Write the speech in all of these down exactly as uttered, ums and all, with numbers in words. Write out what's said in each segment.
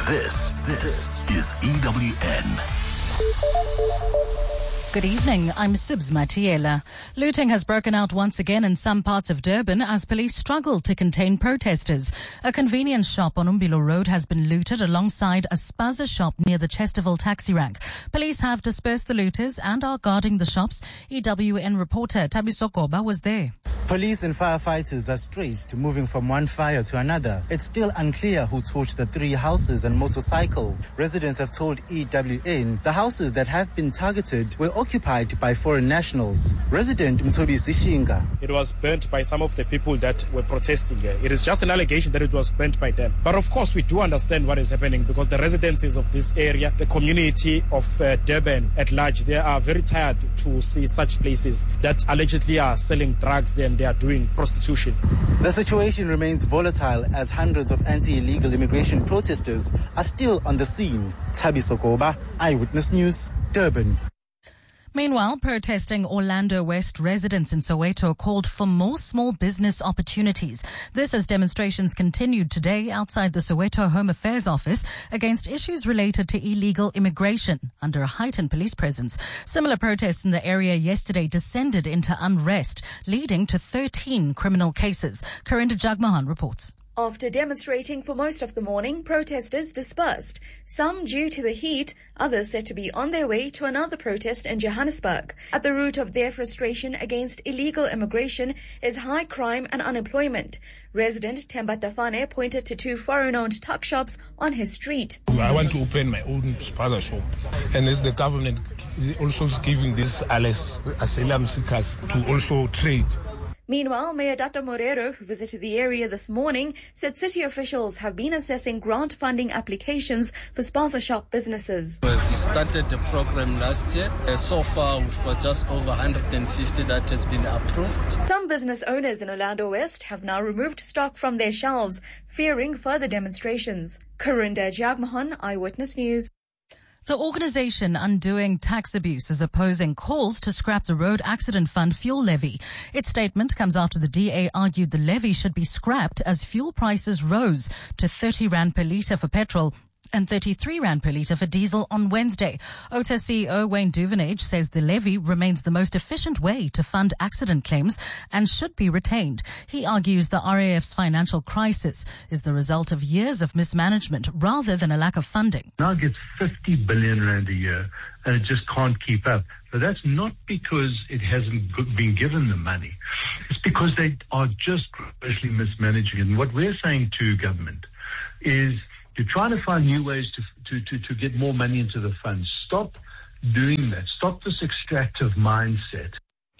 This, this is E W N. Good evening, I'm Sibs Matiela. Looting has broken out once again in some parts of Durban as police struggle to contain protesters. A convenience shop on Umbilo Road has been looted alongside a spaza shop near the Chesterville taxi rank. Police have dispersed the looters and are guarding the shops. E W N reporter Tabiso Koba was there. Police and firefighters are stretched, moving from one fire to another. It's still unclear who torched the three houses and motorcycle. Residents have told E W N the houses that have been targeted were occupied by foreign nationals. Resident Mtobi Sishinga. It was burnt by some of the people that were protesting here. It is just an allegation that it was burnt by them. But of course, we do understand what is happening because the residents of this area, the community of uh, Durban at large, they are very tired to see such places that allegedly are selling drugs there and they are doing prostitution. The situation remains volatile as hundreds of anti-illegal immigration protesters are still on the scene. Tabi Sokoba, Eyewitness News, Durban. Meanwhile, protesting Orlando West residents in Soweto called for more small business opportunities. This as demonstrations continued today outside the Soweto Home Affairs Office against issues related to illegal immigration under a heightened police presence. Similar protests in the area yesterday descended into unrest, leading to thirteen criminal cases. Karinda Jagmohan reports. After demonstrating for most of the morning, protesters dispersed, some due to the heat, others said to be on their way to another protest in Johannesburg. At the root of their frustration against illegal immigration is high crime and unemployment. Resident Temba Tafane pointed to two foreign-owned tuck shops on his street. I want to open my own spaza shop, and as the government also is giving these asylum seekers to also trade. Meanwhile, Mayor Data Morero, who visited the area this morning, said city officials have been assessing grant funding applications for spaza shop businesses. We started the program last year. Uh, so far, we've got just over one hundred fifty that has been approved. Some business owners in Orlando West have now removed stock from their shelves, fearing further demonstrations. Karinda Jagmohan, Eyewitness News. The organization Undoing Tax Abuse is opposing calls to scrap the Road Accident Fund fuel levy. Its statement comes after the D A argued the levy should be scrapped as fuel prices rose to thirty rand per litre for petrol and thirty-three rand per litre for diesel on Wednesday. O T A C E O Wayne Duvenage says the levy remains the most efficient way to fund accident claims and should be retained. He argues the R A F's financial crisis is the result of years of mismanagement rather than a lack of funding. Now it gets fifty billion rand a year and it just can't keep up. But that's not because it hasn't been given the money. It's because they are just grossly mismanaging it. And what we're saying to government is to try to find new ways to, to, to, to get more money into the funds. Stop doing that. Stop this extractive mindset.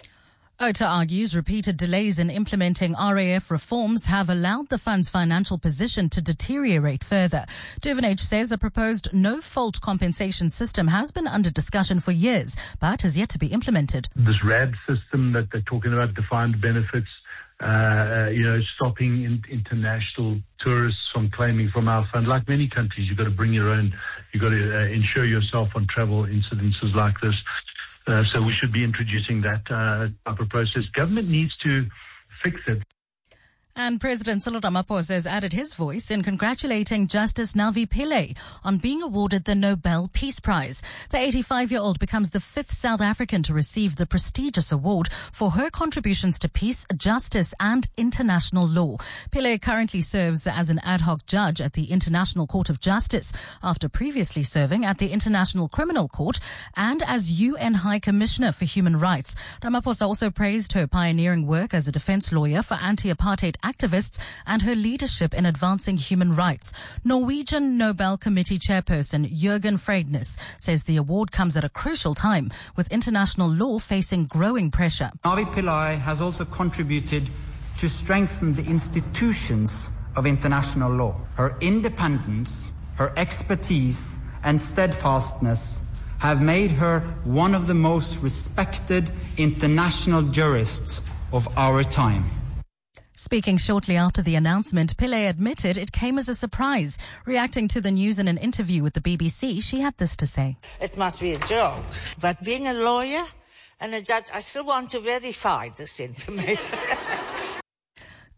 O T A argues repeated delays in implementing R A F reforms have allowed the fund's financial position to deteriorate further. Duvenage says a proposed no-fault compensation system has been under discussion for years, but has yet to be implemented. This R A D system that they're talking about, defined benefits, Uh, you know, stopping in, international tourists from claiming from our fund. Like many countries, you've got to bring your own, you've got to uh, insure yourself on travel incidences like this. Uh, so we should be introducing that uh, type of process. Government needs to fix it. And President Cyril Ramaphosa has added his voice in congratulating Justice Navi Pillay on being awarded the Nobel Peace Prize. The eighty-five-year-old becomes the fifth South African to receive the prestigious award for her contributions to peace, justice and international law. Pillay currently serves as an ad hoc judge at the International Court of Justice after previously serving at the International Criminal Court and as U N High Commissioner for Human Rights. Ramaphosa also praised her pioneering work as a defense lawyer for anti-apartheid activists and her leadership in advancing human rights. Norwegian Nobel Committee chairperson Jørgen Freidnes says the award comes at a crucial time with international law facing growing pressure. Navi Pillay has also contributed to strengthen the institutions of international law. Her independence, her expertise and steadfastness have made her one of the most respected international jurists of our time. Speaking shortly after the announcement, Pillay admitted it came as a surprise. Reacting to the news in an interview with the B B C, she had this to say. It must be a joke, but being a lawyer and a judge, I still want to verify this information.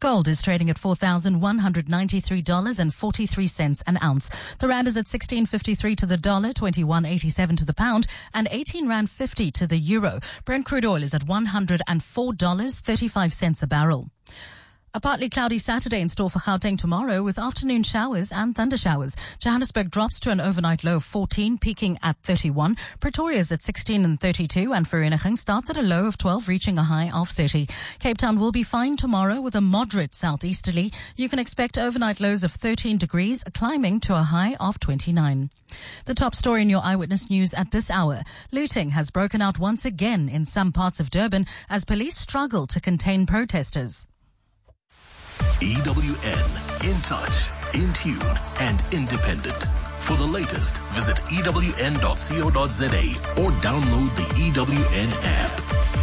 Gold is trading at four thousand one hundred ninety-three dollars and forty-three cents an ounce. The rand is at sixteen fifty-three to the dollar, twenty-one eighty-seven to the pound, and eighteen rand fifty to the euro. Brent crude oil is at one hundred four dollars and thirty-five cents a barrel. A partly cloudy Saturday in store for Gauteng tomorrow with afternoon showers and thunder showers. Johannesburg drops to an overnight low of fourteen, peaking at thirty-one. Pretoria is at sixteen and thirty-two, and Vereeniging starts at a low of twelve, reaching a high of thirty. Cape Town will be fine tomorrow with a moderate southeasterly. You can expect overnight lows of thirteen degrees, climbing to a high of twenty-nine. The top story in your Eyewitness News at this hour. Looting has broken out once again in some parts of Durban as police struggle to contain protesters. E W N, in touch, in tune, and independent. For the latest, visit E W N dot co dot za or download the E W N app.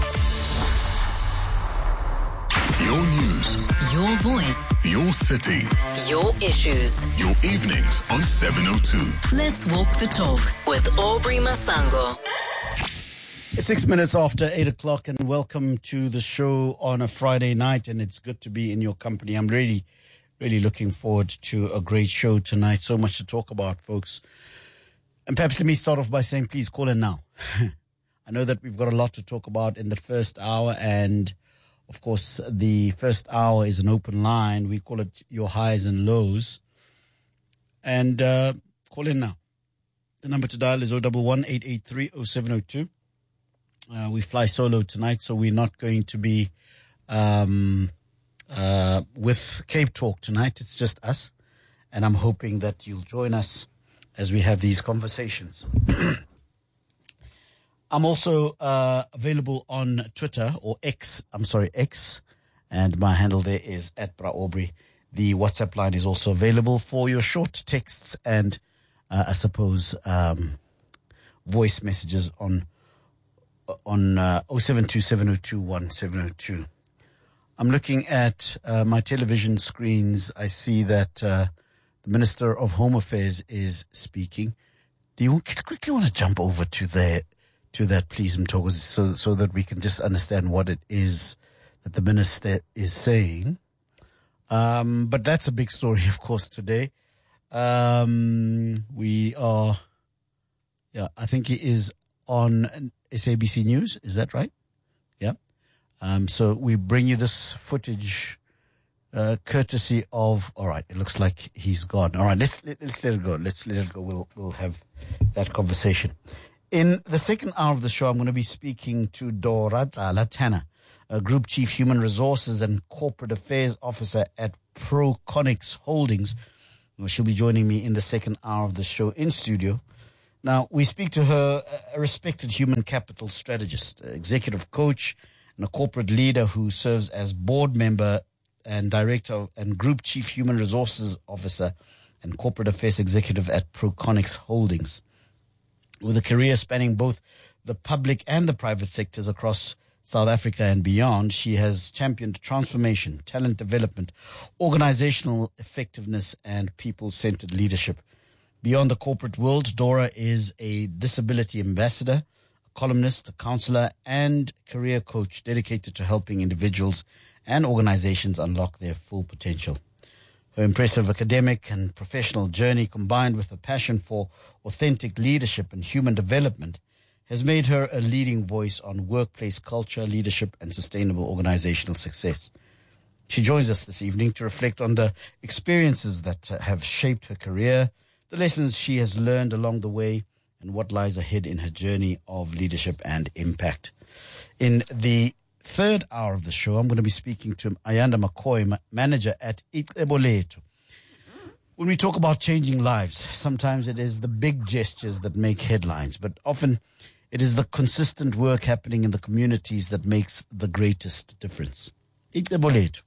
Your news. Your voice. Your city. Your issues. Your evenings on seven oh two. Let's walk the talk with Aubrey Masango. It's six minutes after eight o'clock, and welcome to the show on a Friday night, and it's good to be in your company. I'm really, really looking forward to a great show tonight. So much to talk about, folks. And perhaps let me start off by saying, please call in now. I know that we've got a lot to talk about in the first hour, and of course, the first hour is an open line. We call it your highs and lows. And uh, call in now. The number to dial is zero one one, eight eight three, zero seven zero two. Uh, we fly solo tonight, so we're not going to be um, uh, with Cape Talk tonight. It's just us, and I'm hoping that you'll join us as we have these conversations. I'm also uh, available on Twitter, or X, I'm sorry, X, and my handle there is at Bra Aubrey. The WhatsApp line is also available for your short texts and, uh, I suppose, um, voice messages on on uh, zero seven two seven zero two one seven zero two. I'm looking at uh, my television screens. I see that uh, the Minister of Home Affairs is speaking. Do you quickly want to jump over to the to that, please, Mthokozi, so so that we can just understand what it is that the Minister is saying? Um, but that's a big story, of course, today. Um, we are, yeah, I think he is on S A B C News. Is that right? Yeah. Um, so we bring you this footage, uh, courtesy of, all right, it looks like he's gone. All right, let's, let, let's let it go. Let's let it go. We'll, we'll have that conversation. In the second hour of the show, I'm going to be speaking to Dora Latana, a Group Chief Human Resources and Corporate Affairs Officer at Proconics Holdings. She'll be joining me in the second hour of the show in studio. Now, we speak to her, a respected human capital strategist, executive coach, and a corporate leader who serves as board member and director and Group Chief Human Resources Officer and Corporate Affairs Executive at Proconics Holdings. With a career spanning both the public and the private sectors across South Africa and beyond, she has championed transformation, talent development, organizational effectiveness, and people-centered leadership. Beyond the corporate world, Dora is a disability ambassador, a columnist, a counselor, and career coach dedicated to helping individuals and organizations unlock their full potential. Her impressive academic and professional journey, combined with a passion for authentic leadership and human development, has made her a leading voice on workplace culture, leadership, and sustainable organizational success. She joins us this evening to reflect on the experiences that have shaped her career, the lessons she has learned along the way, and what lies ahead in her journey of leadership and impact. In the third hour of the show, I'm going to be speaking to Ayanda McCoy, manager at Icebo Lethu. When we talk about changing lives, sometimes it is the big gestures that make headlines, but often it is the consistent work happening in the communities that makes the greatest difference. Icebo Lethu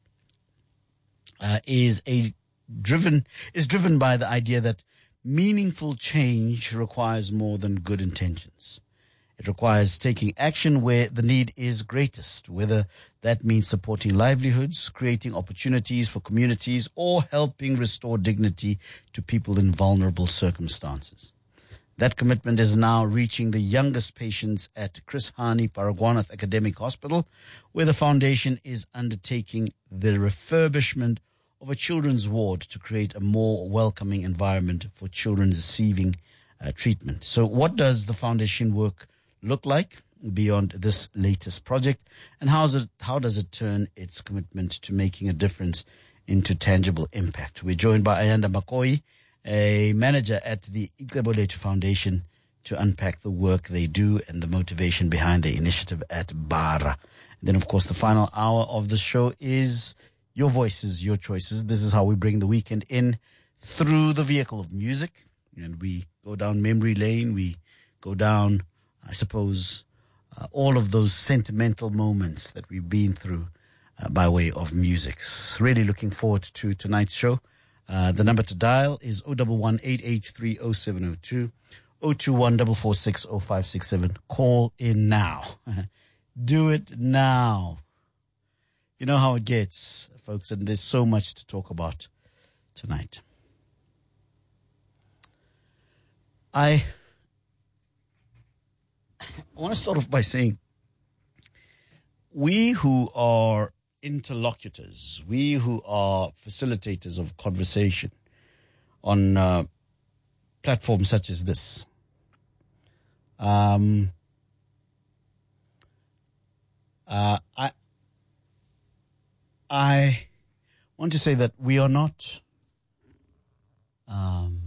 uh, is a driven is driven by the idea that meaningful change requires more than good intentions. It requires taking action where the need is greatest, whether that means supporting livelihoods, creating opportunities for communities, or helping restore dignity to people in vulnerable circumstances. That commitment is now reaching the youngest patients at Chris Hani Baragwanath Academic Hospital, where the foundation is undertaking the refurbishment of a children's ward to create a more welcoming environment for children receiving uh, treatment. So what does the foundation work look like beyond this latest project, and how is it, how does it turn its commitment to making a difference into tangible impact? We're joined by Ayanda Makoi, a manager at the Icebo Lethu Foundation, to unpack the work they do and the motivation behind the initiative at Bara. And then, of course, the final hour of the show is your voices, your choices. This is how we bring the weekend in through the vehicle of music. And we go down memory lane. We go down, I suppose, uh, all of those sentimental moments that we've been through uh, by way of music. Really looking forward to tonight's show. Uh, the number to dial is zero one one, eight eight three, zero seven zero two, zero two one, four four six, zero five six seven. Call in now. Do it now. You know how it gets, folks, and there's so much to talk about tonight. I, I want to start off by saying we who are interlocutors, we who are facilitators of conversation on uh, platforms such as this, um, uh, I I want to say that we are not. Um,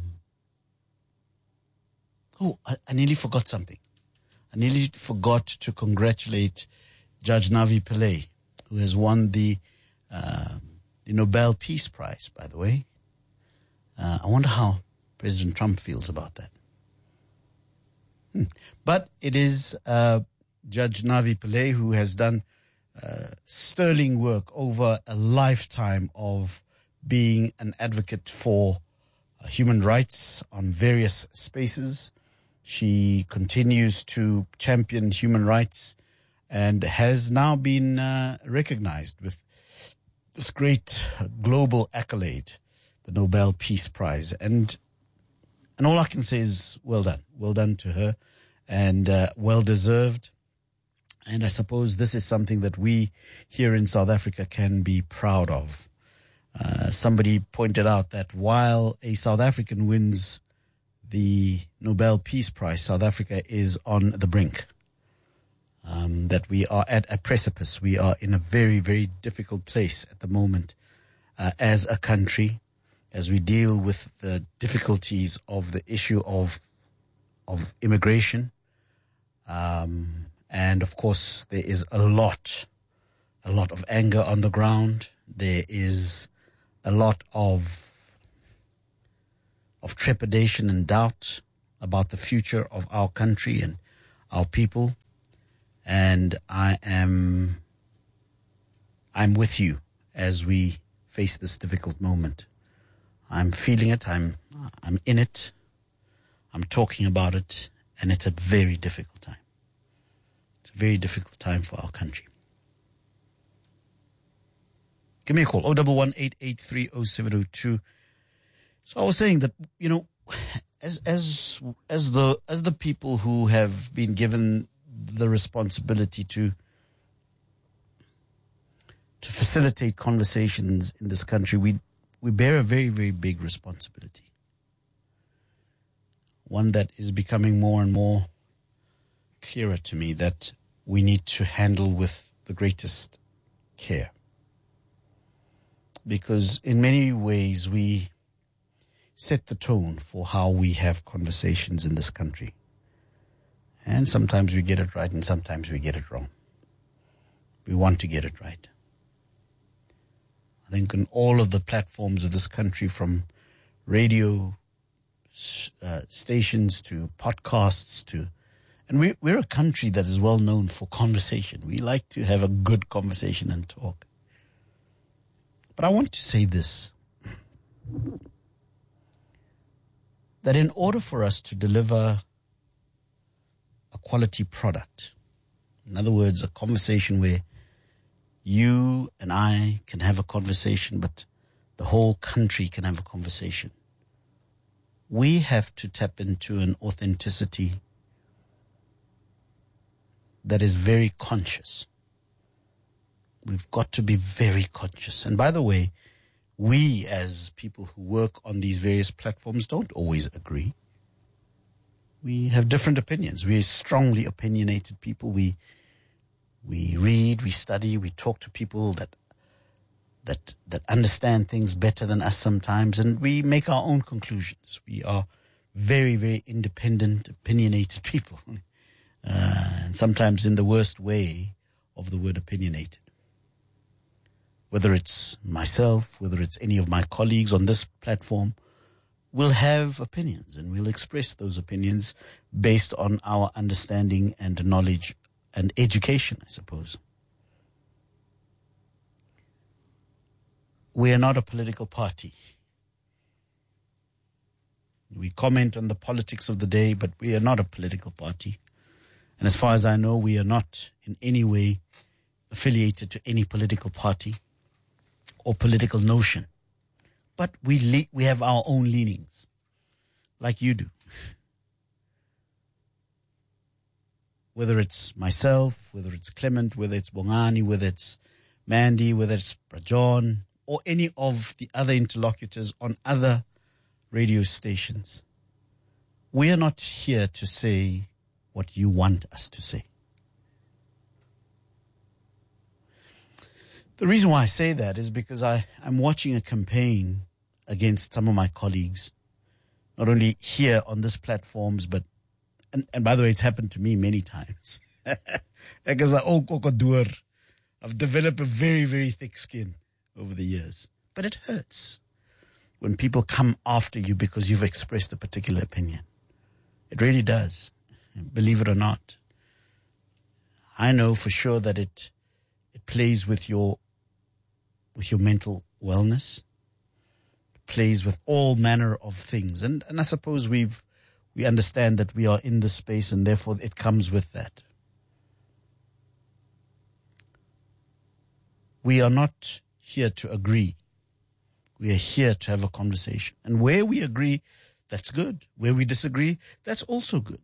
oh, I, I nearly forgot something. I nearly forgot to congratulate Judge Navi Pillay, who has won the uh, the Nobel Peace Prize, by the way. Uh, I wonder how President Trump feels about that. Hmm. But it is uh, Judge Navi Pillay who has done uh, sterling work over a lifetime of being an advocate for uh, human rights on various spaces. She continues to champion human rights and has now been uh, recognized with this great global accolade, the Nobel Peace Prize. And and all I can say is well done. Well done to her, and uh, well deserved. And I suppose this is something that we here in South Africa can be proud of. Uh, somebody pointed out that while a South African wins the Nobel Peace Prize, South Africa is on the brink. Um, that we are at a precipice. We are in a very, very difficult place at the moment uh, as a country, as we deal with the difficulties of the issue of of immigration. Um, and, of course, there is a lot, a lot of anger on the ground. There is a lot of of trepidation and doubt about the future of our country and our people. And I am, I'm with you as we face this difficult moment. I'm feeling it. I'm, I'm in it. I'm talking about it, and it's a very difficult time. It's a very difficult time for our country. Give me a call, zero one one, eight eight three, zero seven zero two. So I was saying that, you know, as as as the as the people who have been given the responsibility to to facilitate conversations in this country, we we bear a very, very big responsibility. One that is becoming more and more clearer to me that we need to handle with the greatest care. Because in many ways we set the tone for how we have conversations in this country. And sometimes we get it right and sometimes we get it wrong. We want to get it right. I think on all of the platforms of this country, from radio uh, stations to podcasts to, and we, we're a country that is well known for conversation. We like to have a good conversation and talk. But I want to say this, that in order for us to deliver a quality product, in other words, a conversation where you and I can have a conversation, but the whole country can have a conversation, we have to tap into an authenticity that is very conscious. We've got to be very conscious. And by the way, we as people who work on these various platforms don't always agree. We have different opinions. We're strongly opinionated people. We we read, we study, we talk to people that that that understand things better than us sometimes, and we make our own conclusions. We are very, very independent, opinionated people. Uh, and sometimes in the worst way of the word opinionated. Whether it's myself, whether it's any of my colleagues on this platform, we'll have opinions and we'll express those opinions based on our understanding and knowledge and education, I suppose. We are not a political party. We comment on the politics of the day, but we are not a political party. And as far as I know, we are not in any way affiliated to any political party or political notion. But we le- we have our own leanings, like you do. Whether it's myself, whether it's Clement, whether it's Bongani, whether it's Mandy, whether it's Brajon, or any of the other interlocutors on other radio stations, we are not here to say what you want us to say. The reason why I say that is because I, I'm watching a campaign against some of my colleagues, not only here on this platforms, but, and, and by the way, it's happened to me many times. Because I've developed a very, very thick skin over the years. But it hurts when people come after you because you've expressed a particular opinion. It really does. Believe it or not. I know for sure that it it plays with your with your mental wellness. It plays with all manner of things. And and I suppose we've we understand that we are in the space and therefore it comes with that. We are not here to agree. We are here to have a conversation. And where we agree, that's good. Where we disagree, that's also good.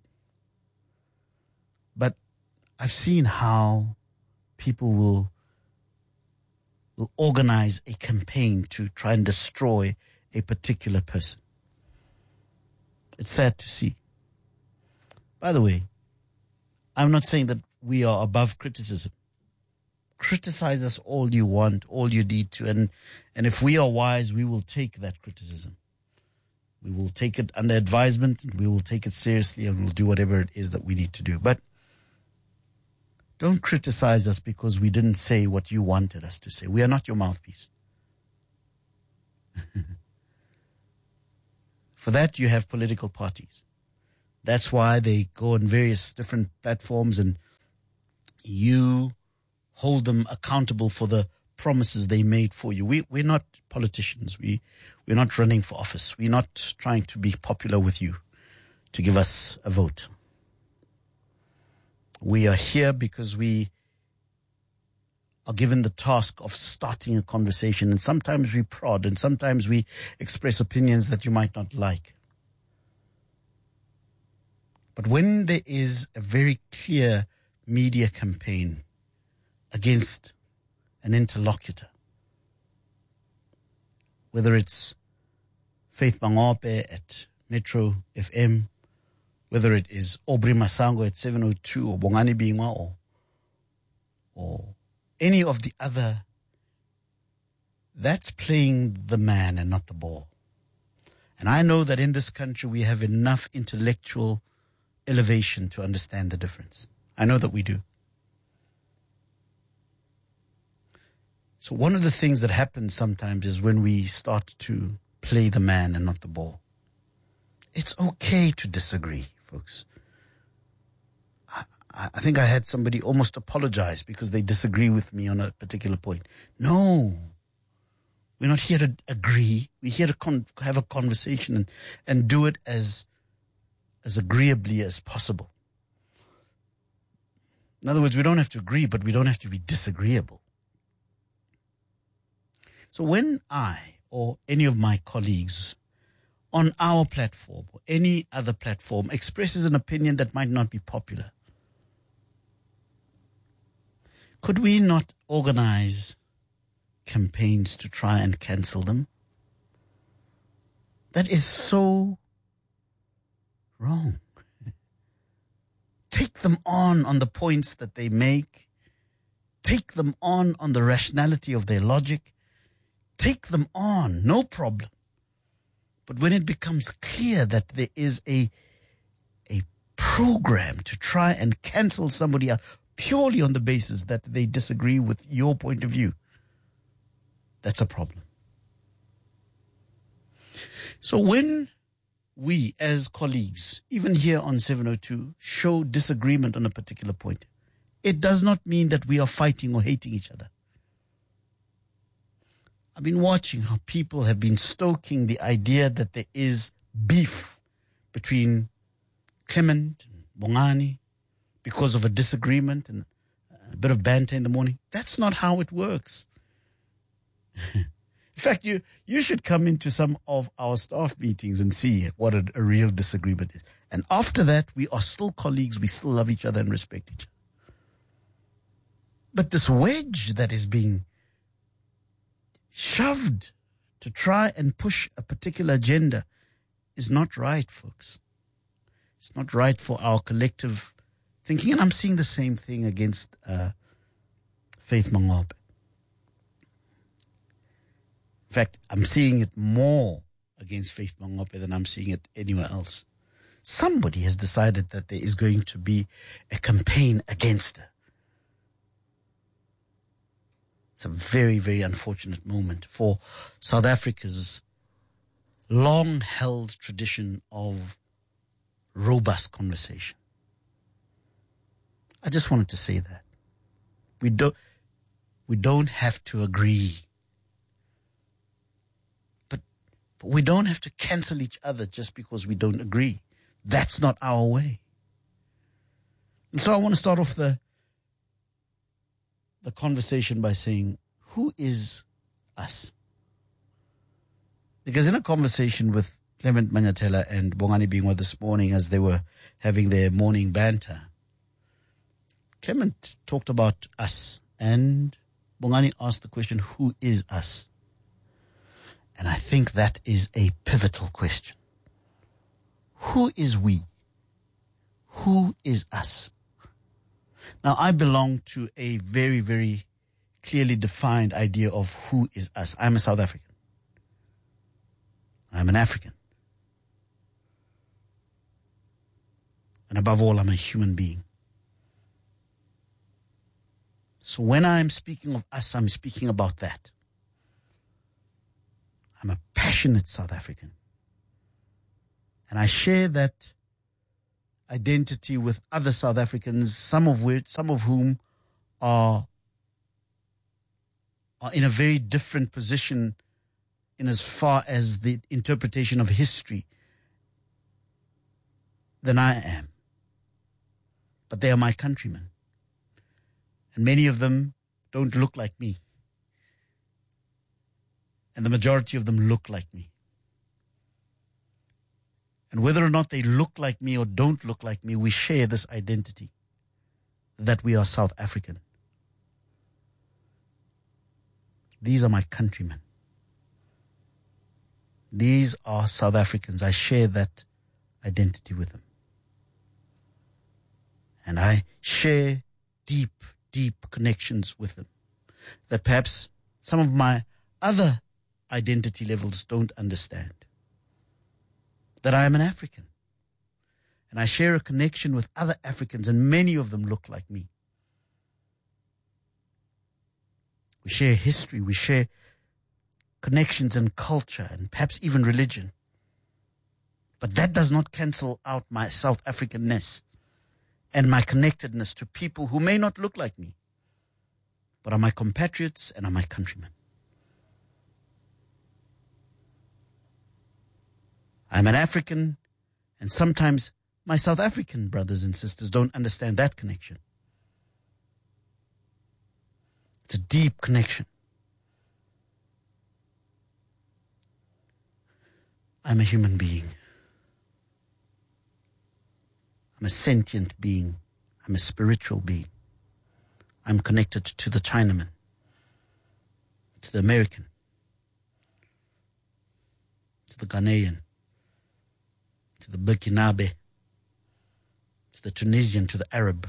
But I've seen how people will will organize a campaign to try and destroy a particular person. It's sad to see. By the way, I'm not saying that we are above criticism. Criticize us all you want, all you need to, and, and if we are wise, we will take that criticism. We will take it under advisement, and we will take it seriously, and we'll do whatever it is that we need to do. But don't criticize us because we didn't say what you wanted us to say. We are not your mouthpiece. For that, you have political parties. That's why they go on various different platforms and you hold them accountable for the promises they made for you. We, we're not politicians. We, we're not running for office. We're not trying to be popular with you to give us a vote. We are here because we are given the task of starting a conversation, and sometimes we prod and sometimes we express opinions that you might not like. But when there is a very clear media campaign against an interlocutor, whether it's Faith Bangope at Metro F M, whether it is Aubrey Masango at seven oh two or Bongani Bingwa or, or any of the other, that's playing the man and not the ball. And I know that in this country we have enough intellectual elevation to understand the difference. I know that we do. So one of the things that happens sometimes is when we start to play the man and not the ball. It's okay to disagree, folks. I, I think I had somebody almost apologize because they disagree with me on a particular point. No, we're not here to agree. We're here to con- have a conversation and, and do it as, as agreeably as possible. In other words, we don't have to agree, but we don't have to be disagreeable. So when I or any of my colleagues on our platform or any other platform expresses an opinion that might not be popular, could we not organize campaigns to try and cancel them? That is so wrong. Take them on on the points that they make. Take them on on the rationality of their logic. Take them on, no problem. But when it becomes clear that there is a, a program to try and cancel somebody out purely on the basis that they disagree with your point of view, that's a problem. So when we as colleagues, even here on seven oh two, show disagreement on a particular point, it does not mean that we are fighting or hating each other. I've been watching how people have been stoking the idea that there is beef between Clement and Bongani because of a disagreement and a bit of banter in the morning. That's not how it works. In fact, you, you should come into some of our staff meetings and see what a, a real disagreement is. And after that, we are still colleagues. We still love each other and respect each other. But this wedge that is being shoved to try and push a particular agenda is not right, folks. It's not right for our collective thinking. And I'm seeing the same thing against uh, Faith Mangop. In fact, I'm seeing it more against Faith Mangop than I'm seeing it anywhere else. Somebody has decided that there is going to be a campaign against her. It's a very, very unfortunate moment for South Africa's long-held tradition of robust conversation. I just wanted to say that. We don't, we don't have to agree. But, but we don't have to cancel each other just because we don't agree. That's not our way. And so I want to start off the the conversation by saying, who is us? Because in a conversation with Clement Manyathela and Bongani Bingwa this morning as they were having their morning banter, Clement talked about us and Bongani asked the question, who is us? And I think that is a pivotal question. Who is we? Who is us? Now, I belong to a very, very clearly defined idea of who is us. I'm a South African. I'm an African. And above all, I'm a human being. So when I'm speaking of us, I'm speaking about that. I'm a passionate South African. And I share that identity with other South Africans, some of which, some of whom are, are in a very different position in as far as the interpretation of history than I am. But they are my countrymen. And many of them don't look like me. And the majority of them look like me. And whether or not they look like me or don't look like me, we share this identity that we are South African. These are my countrymen. These are South Africans. I share that identity with them. And I share deep, deep connections with them that perhaps some of my other identity levels don't understand. That I am an African. And I share a connection with other Africans, and many of them look like me. We share history, we share connections and culture, and perhaps even religion. But that does not cancel out my South Africanness and my connectedness to people who may not look like me, but are my compatriots and are my countrymen. I'm an African, and sometimes my South African brothers and sisters don't understand that connection. It's a deep connection. I'm a human being. I'm a sentient being. I'm a spiritual being. I'm connected to the Chinaman, to the American, to the Ghanaian, to the Burkinabe, to the Tunisian, to the Arab,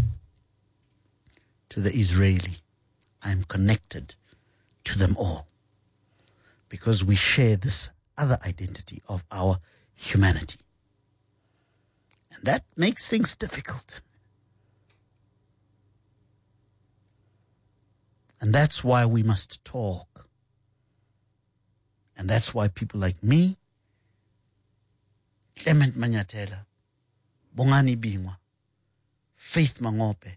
to the Israeli. I am connected to them all because we share this other identity of our humanity. And that makes things difficult. And that's why we must talk. And that's why people like me, Clement Manyatela, Bongani Bingwa, Faith Mangope,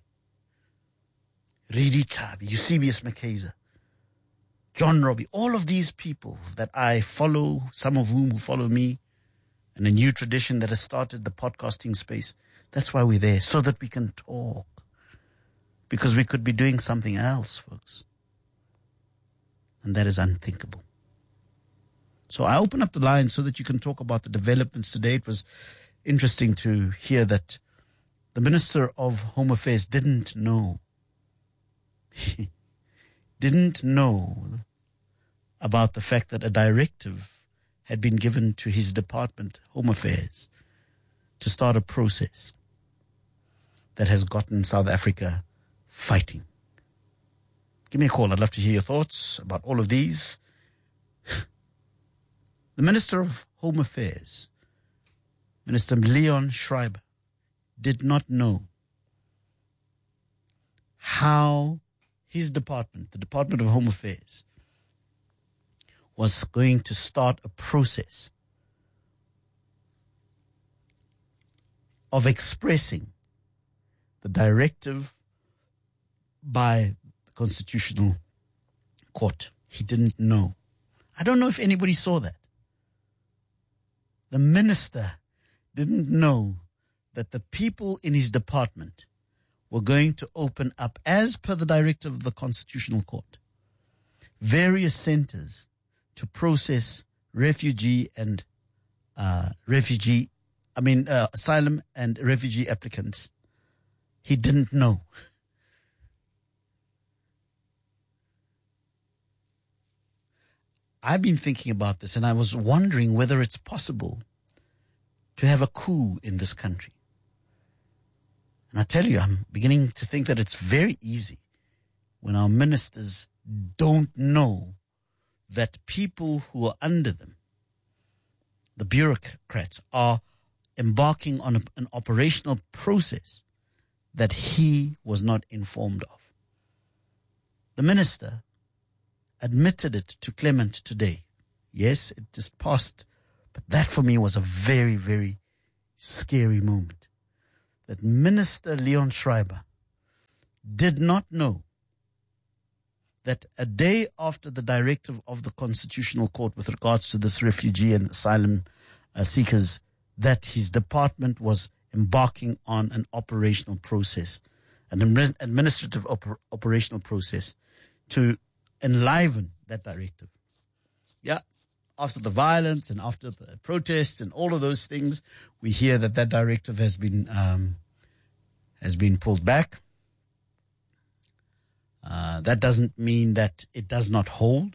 Ridi Tabi, Eusebius McKaiser, John Robbie, all of these people that I follow, some of whom who follow me, and a new tradition that has started the podcasting space. That's why we're there, so that we can talk. Because we could be doing something else, folks. And that is unthinkable. So I open up the line so that you can talk about the developments today. It was interesting to hear that the Minister of Home Affairs didn't know. didn't know about the fact that a directive had been given to his department, Home Affairs, to start a process that has gotten South Africa fighting. Give me a call. I'd love to hear your thoughts about all of these. The Minister of Home Affairs, Minister Leon Schreiber, did not know how his department, the Department of Home Affairs, was going to start a process of expressing the directive by the Constitutional Court. He didn't know. I don't know if anybody saw that. The minister didn't know that the people in his department were going to open up, as per the directive of the Constitutional Court, various centers to process refugee and uh, refugee, I mean, uh, asylum and refugee applicants. He didn't know. I've been thinking about this, and I was wondering whether it's possible to have a coup in this country. And I tell you, I'm beginning to think that it's very easy when our ministers don't know that people who are under them, the bureaucrats, are embarking on a, an operational process that he was not informed of. The minister admitted it to Clement today. Yes, it just passed, but that for me was a very, very scary moment. That Minister Leon Schreiber did not know that a day after the directive of the Constitutional Court with regards to this refugee and asylum uh, seekers, that his department was embarking on an operational process, an administrative oper- operational process to enliven that directive. Yeah, after the violence and after the protests and all of those things, we hear that that directive has been um, has been pulled back. Uh, that doesn't mean that it does not hold.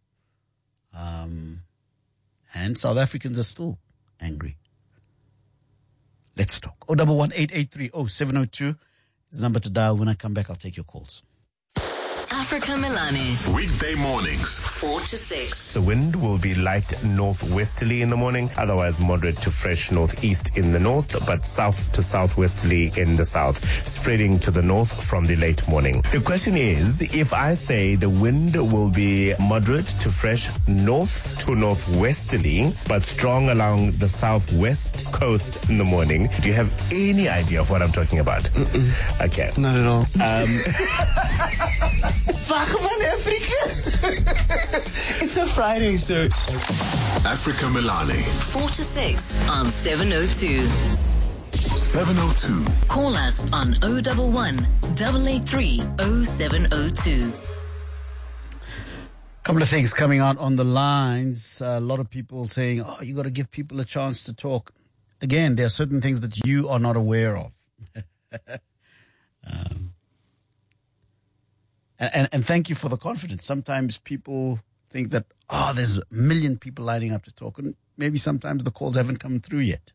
Um, and South Africans are still angry. Let's talk. oh one one, eight eight three, oh seven oh two is the number to dial. When I come back, I'll take your calls. Africa Milani. Weekday mornings, four to six. The wind will be light northwesterly in the morning, otherwise moderate to fresh northeast in the north, but south to southwesterly in the south, spreading to the north from the late morning. The question is, if I say the wind will be moderate to fresh north to northwesterly, but strong along the southwest coast in the morning, do you have any idea of what I'm talking about? Mm-mm. Okay. Not at all. Um... Wagman Africa. It's a Friday, so. Africa Milani. four to six on seven oh two. seven oh two. Call us on oh one one, eight eight three, oh seven oh two. couple of things coming out on the lines. Uh, a lot of people saying, oh, you got to give people a chance to talk. Again, there are certain things that you are not aware of. um, and, and, and thank you for the confidence. Sometimes people think that, oh, there's a million people lining up to talk. And maybe sometimes the calls haven't come through yet.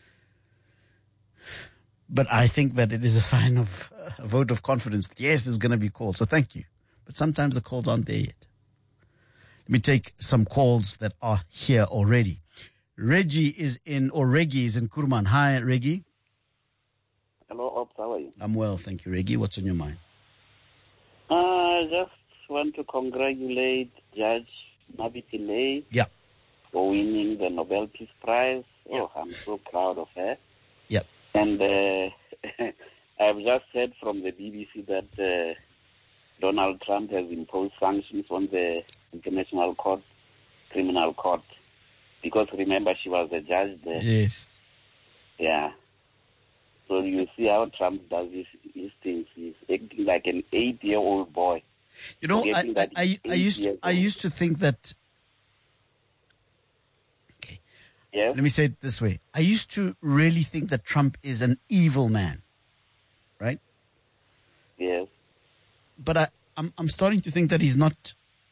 But I think that it is a sign of a vote of confidence. Yes, there's going to be calls. So thank you. But sometimes the calls aren't there yet. Let me take some calls that are here already. Reggie is in, or Reggie is in Kurman. Hi, Reggie. Hello, Ops. How are you? I'm well, thank you, Reggie. What's on your mind? Uh, I just want to congratulate Judge Navi Pillay yeah. for winning the Nobel Peace Prize. Yeah. Oh, I'm so proud of her. Yep. And uh, I've just heard from the B B C that uh, Donald Trump has imposed sanctions on the International Court, Criminal Court, because remember she was a judge there. Yes. Yeah. So you see how Trump does his, his things. He's acting like an eight-year-old boy. You know, I, I, I, I used to, I used to think that. Okay. Yes? Let me say it this way. I used to really think that Trump is an evil man, right? Yes. But I, I'm, I'm starting to think that he's not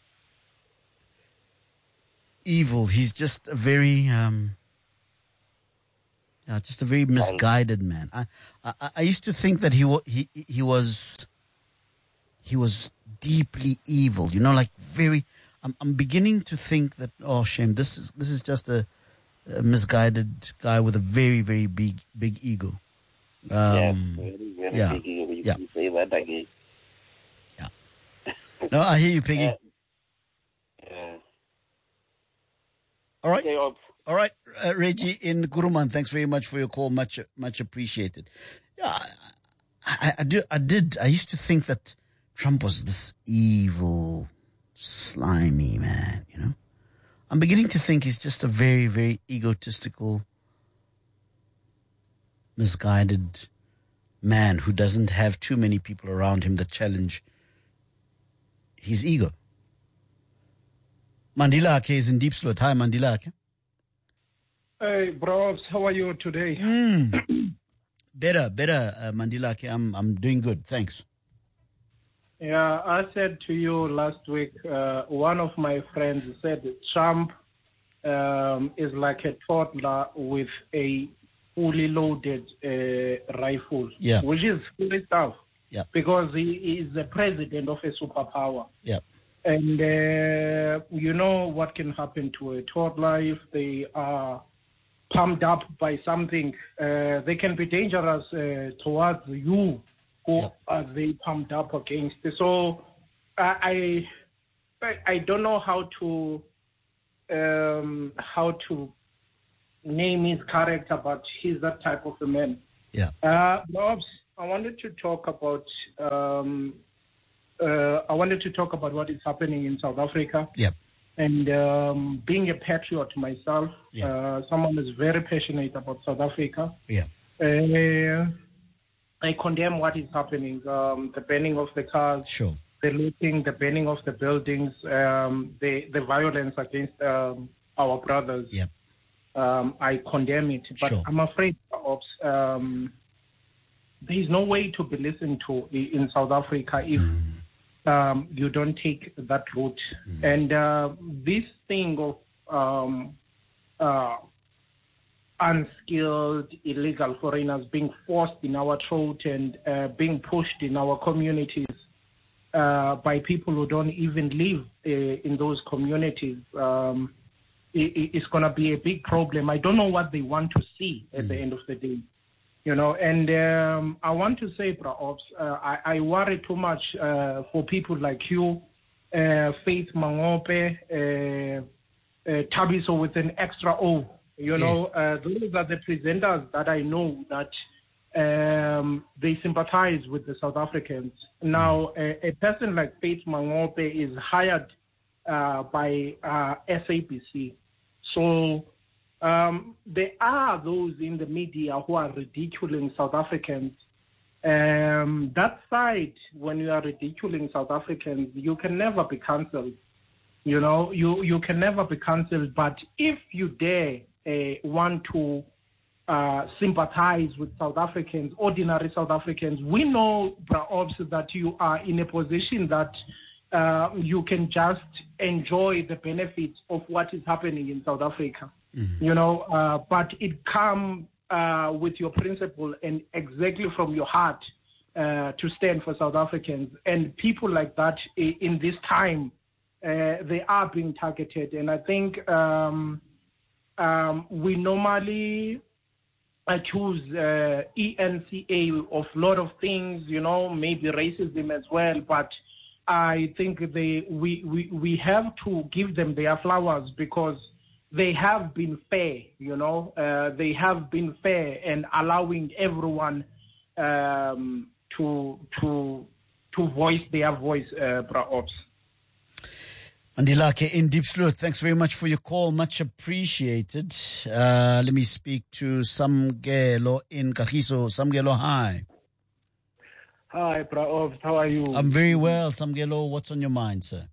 evil. He's just a very, um, yeah, just a very misguided man. I, I, I used to think that he, wa- he, he was, he was deeply evil. You know, like very. I'm, I'm beginning to think that. Oh, shame. This is, this is just a, a misguided guy with a very, very big, big ego. Um, yes, very, very yeah, big ego. You yeah. can say that again. No, I hear you, Piggy. Uh, yeah. All right. Okay, Ops. All right, uh, Reggie in Kuruman, thanks very much for your call. Much, much appreciated. Yeah, I, I, I, do, I did. I used to think that Trump was this evil, slimy man, you know. I'm beginning to think he's just a very, very egotistical, misguided man who doesn't have too many people around him that challenge his ego. Mandila Ake is in Deep Slot. Hi, Mandila Ake. Hey, bros, how are you today? Mm. better, better, uh, Mandila Ake. I'm, I'm doing good. Thanks. Yeah, I said to you last week, uh, one of my friends said Trump um, is like a toddler with a fully loaded uh, rifle, yeah. which is fully stuff. Yeah. Because he is the president of a superpower. Yeah. And uh, you know what can happen to a toddler if they are pumped up by something. Uh, they can be dangerous uh, towards you who yeah. are they pumped up against. So I, I, I don't know how to um, how to name his character, but he's that type of a man. Yeah. Uh, Bobs, I wanted to talk about um, uh, I wanted to talk about what is happening in South Africa. Yeah. And um, being a patriot myself, yeah. uh, someone who's very passionate about South Africa. Yeah. Uh, I condemn what is happening, um, the burning of the cars, sure. the looting, the burning of the buildings, um, the, the violence against um, our brothers. Yeah. Um, I condemn it. But sure. I'm afraid, Ops, um, there is no way to be listened to in South Africa if mm. um, you don't take that route. Mm. And uh, this thing of um, uh, unskilled illegal foreigners being forced in our throat and uh, being pushed in our communities uh, by people who don't even live uh, in those communities, um, it, it's going to be a big problem. I don't know what they want to see at mm. the end of the day. You know, and um, I want to say, Bra Ops, uh, I, I worry too much uh, for people like you, uh, Faith Mangope, uh, uh, Tabiso with an extra O. You know, yes. uh, those are the presenters that I know that um, they sympathize with the South Africans. Now, a, a person like Faith Mangope is hired uh, by uh, S A B C. So um, there are those in the media who are ridiculing South Africans. Um, that side, when you are ridiculing South Africans, you can never be cancelled. You know, you, you can never be cancelled, but if you dare uh, want to uh, sympathize with South Africans, ordinary South Africans, we know, perhaps, that you are in a position that uh, you can just enjoy the benefits of what is happening in South Africa. Mm-hmm. You know, uh, but it comes uh, with your principle and exactly from your heart uh, to stand for South Africans. And people like that in this time, uh, they are being targeted. And I think um, um, we normally accuse uh, E N C A of a lot of things, you know, maybe racism as well, but I think they we, we, we have to give them their flowers because they have been fair, you know. Uh, they have been fair and allowing everyone um, to to to voice their voice, uh, perhaps. Andilake in Deep Sleuth, thanks very much for your call. Much appreciated. Uh, let me speak to Samgelo in Kagiso. Samgelo, hi. Hi, Praobs. How are you? I'm very well. Samgelo, what's on your mind, sir?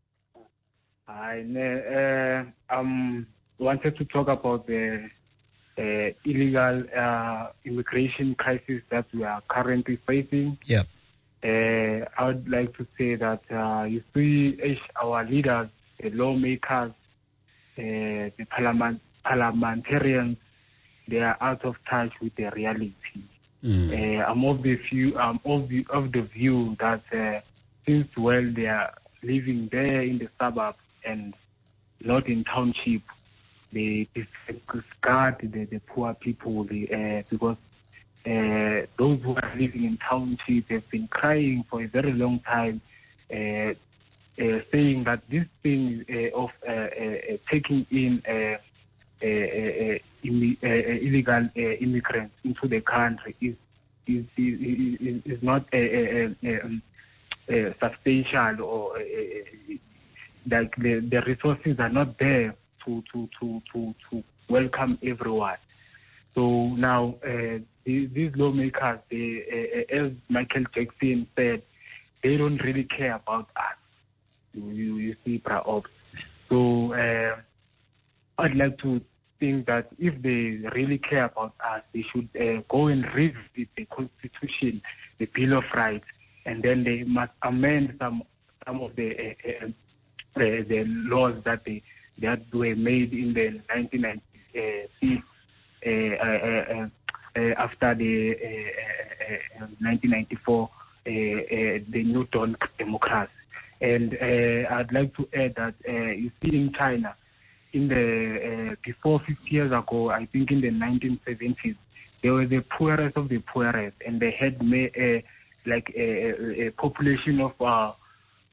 I uh, um wanted to talk about the uh, illegal uh, immigration crisis that we are currently facing. Yeah. Uh, I would like to say that uh, you see our leaders, the lawmakers, uh, the parliament, parliamentarians, they are out of touch with the reality. Mm. Uh, I'm of the view, I'm of the, of the view that uh, since well they are living there in the suburbs and not in township, they discard the, the poor people the, uh, because uh, those who are living in township have been crying for a very long time, uh, uh, saying that this thing uh, of uh, uh, taking in uh, uh, uh, immi- uh, illegal uh, immigrants into the country is is is, is, is not uh, uh, uh, uh, substantial, or uh, uh, like the, the resources are not there to to to to, to welcome everyone. So now uh, these, these lawmakers, they, uh, as Michael Jackson said, they don't really care about us. You, you see, perhaps. So uh, I'd like to think that if they really care about us, they should uh, go and revisit the Constitution, the Bill of Rights, and then they must amend some some of the uh, uh, the, the laws that they that were made in the nineteen ninety-six uh, uh, uh, uh, after the uh, uh, nineteen ninety-four uh, uh, the New Dawn democracy. And uh, I'd like to add that uh, you see in China, in the uh, before fifty years ago, I think in the nineteen seventies, they were the poorest of the poorest, and they had uh, like a, a population of uh, uh,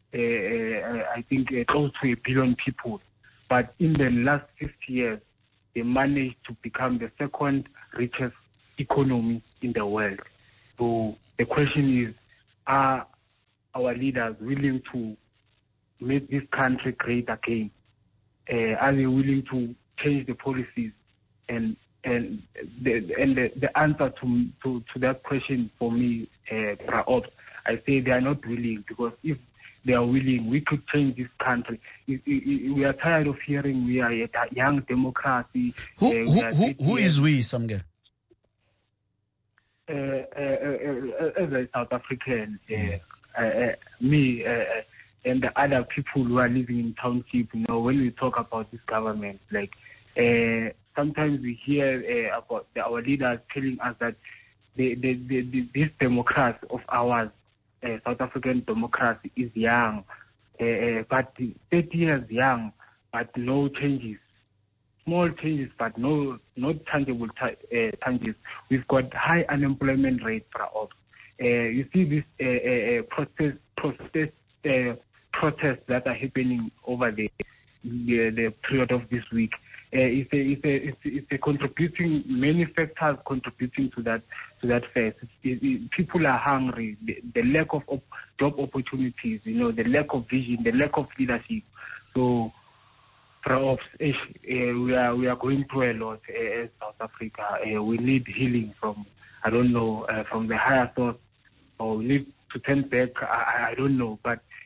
I think uh, close to a billion people. But in the last fifty years, they managed to become the second richest economy in the world. So the question is, are our leaders willing to make this country great again? Uh, are they willing to change the policies? And and the and the, the answer to, to to that question for me, uh, I say they are not willing, because if they are willing, we could change this country. We are tired of hearing we are a young democracy. Who uh, who who, who is we, Samge? Uh, uh, uh, as a South African, uh, uh, uh, me uh, and the other people who are living in township, you know, when we talk about this government, like uh, sometimes we hear uh, about the, our leaders telling us that the, the, the, the, this democracy of ours, uh, South African democracy, is young, uh, but thirty years young, but no changes. Small changes, but no, not tangible t- uh, changes. We've got high unemployment rate, perhaps. Uh, you see this uh, uh, protest, protest, uh, protests that are happening over the the, the period of this week. Uh, it's, a, it's, a, it's, a, it's a contributing, many factors contributing to that to that phase. It, it, people are hungry. The, the lack of op- job opportunities, you know, the lack of vision, the lack of leadership. So. Perhaps uh, we are we are going through a lot uh, as South Africa. Uh, we need healing from, I don't know, uh, from the higher source, or we need to turn back. I, I don't know, but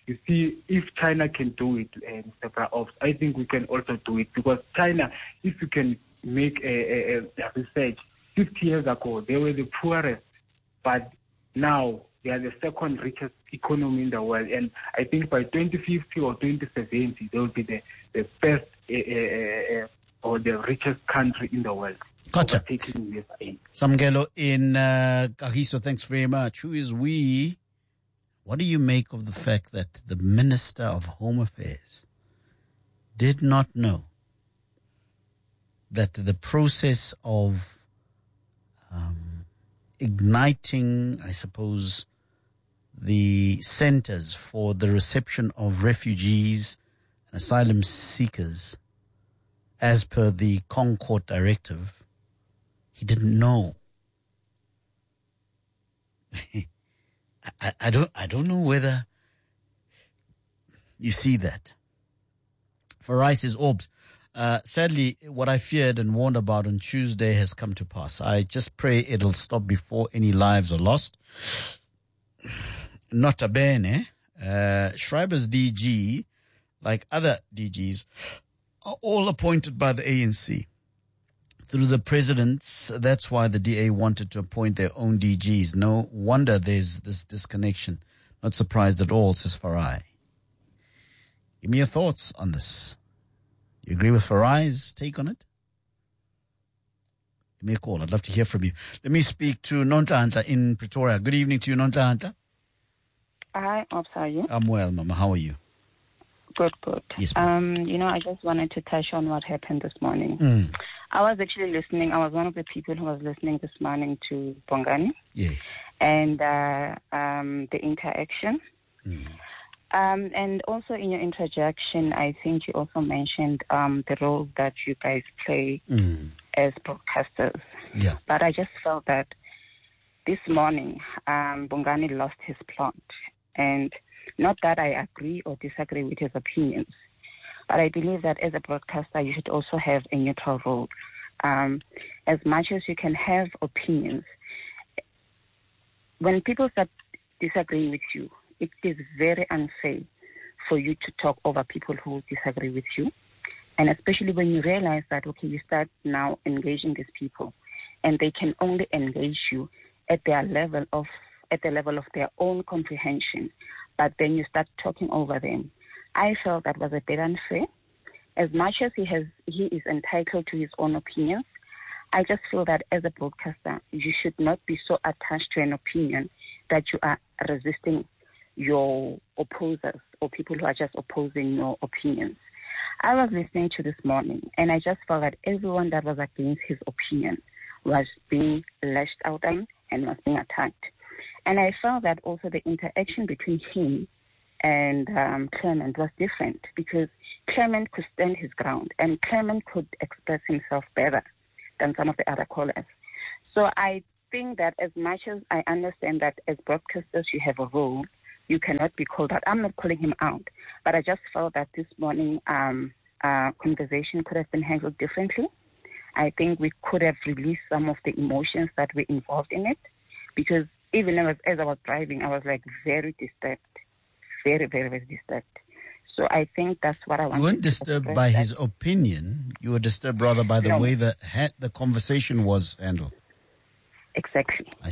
You see, if China can do it, uh, Mister Braops, I think we can also do it, because China, if you can make a, a, a research, fifty years ago, they were the poorest, but now they are the second richest economy in the world. And I think by twenty fifty or twenty seventy, they will be the, the best uh, uh, uh, or the richest country in the world. Gotcha. Overtaking U S A. Samgelo in uh, Kagiso, thanks very much. Who is we? What do you make of the fact that the Minister of Home Affairs did not know that the process of um, igniting, I suppose, the centers for the reception of refugees and asylum seekers, as per the Concord Directive, he didn't know? I, I don't I don't know whether you see that. Farai says, Orbs, uh, sadly, what I feared and warned about on Tuesday has come to pass. I just pray it'll stop before any lives are lost. Nota bene, uh, Schreiber's D G, like other D Gs, are all appointed by the A N C. Through the presidents, that's why the D A wanted to appoint their own D Gs. No wonder there's this disconnection. Not surprised at all, says Farai. Give me your thoughts on this. You agree with Farai's take on it? Give me a call. I'd love to hear from you. Let me speak to Nontlahantla in Pretoria. Good evening to you, Nontlahantla. Hi, Ops, how are you? I'm well, Mama. How are you? Good, good. Yes, um, you know, I just wanted to touch on what happened this morning. Mm. I was actually listening. I was one of the people who was listening this morning to Bongani. Yes. And uh, um, the interaction. Mm. Um, and also in your interjection, I think you also mentioned um, the role that you guys play mm. as broadcasters. Yeah. But I just felt that this morning, um, Bongani lost his plot. And not that I agree or disagree with his opinions, but I believe that as a broadcaster, you should also have a neutral role. Um, as much as you can have opinions, when people start disagreeing with you, it is very unfair for you to talk over people who disagree with you. And especially when you realize that, okay, you start now engaging these people, and they can only engage you at their level of, at the level of their own comprehension, but then you start talking over them. I felt that was a bit unfair. As much as he has, he is entitled to his own opinions, I just feel that as a broadcaster, you should not be so attached to an opinion that you are resisting your opposers or people who are just opposing your opinions. I was listening to this morning, and I just felt that everyone that was against his opinion was being lashed out on and was being attacked. And I felt that also the interaction between him and um, Clement was different, because Clement could stand his ground and Clement could express himself better than some of the other callers. So I think that as much as I understand that as broadcasters you have a role, you cannot be called out. I'm not calling him out, but I just felt that this morning um, uh, conversation could have been handled differently. I think we could have released some of the emotions that were involved in it, because even as, as I was driving, I was like very disturbed, very, very, very disturbed. So I think that's what I want. You weren't disturbed by his opinion. You were disturbed rather by the No. way the ha- the conversation was handled. Exactly. I